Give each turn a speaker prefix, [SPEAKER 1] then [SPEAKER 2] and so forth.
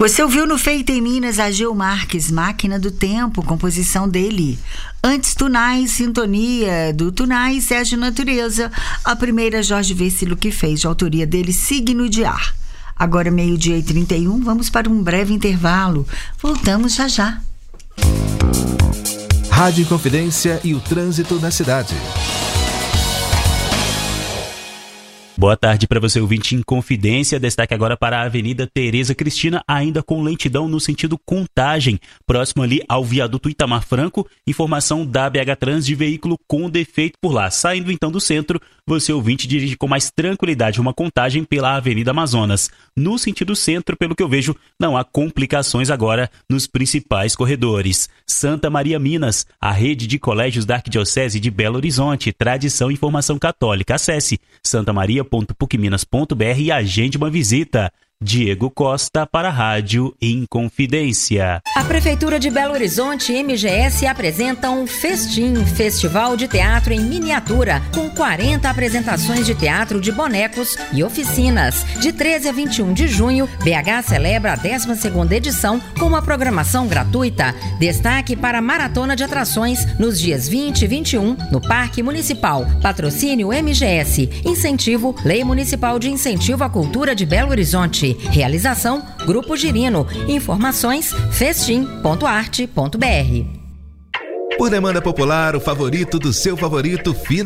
[SPEAKER 1] Você ouviu no Feita em Minas Ageu Marques, Máquina do Tempo, composição dele. Antes, Tunais, Sintonia, do Tunais, Sérgio Natureza. A primeira, Jorge Vecilo, que fez, de autoria dele, Signo de Ar. Agora, 12h31, vamos para um breve intervalo. Voltamos já já.
[SPEAKER 2] Rádio Inconfidência e o trânsito na cidade.
[SPEAKER 3] Boa tarde para você, ouvinte Inconfidência. Destaque agora para a Avenida Tereza Cristina, ainda com lentidão no sentido Contagem, próximo ali ao viaduto Itamar Franco. Informação da BH Trans de veículo com defeito por lá. Saindo então do centro, você, ouvinte, dirige com mais tranquilidade uma Contagem pela Avenida Amazonas. No sentido centro, pelo que eu vejo, não há complicações agora nos principais corredores. Santa Maria Minas, a rede de colégios da Arquidiocese de Belo Horizonte, tradição e formação católica. Acesse santamaria.pucminas.br e agende uma visita. Diego Costa para a Rádio Inconfidência.
[SPEAKER 4] A Prefeitura de Belo Horizonte e MGS apresentam Festim, Festival de Teatro em Miniatura, com 40 apresentações de teatro de bonecos e oficinas. De 13 a 21 de junho, BH celebra a 12ª edição com uma programação gratuita. Destaque para a maratona de atrações nos dias 20 e 21 no Parque Municipal. Patrocínio MGS. Incentivo Lei Municipal de Incentivo à Cultura de Belo Horizonte. Realização Grupo Girino. Informações festim.arte.br.
[SPEAKER 2] Por demanda popular, o favorito do seu favorito